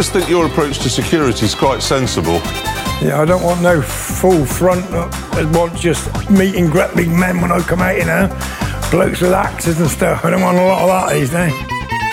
always think your approach to security is quite sensible. Yeah, I don't want no full front. I want just meeting great big men when I come out, you know. Blokes with axes and stuff. I don't want a lot of that these days.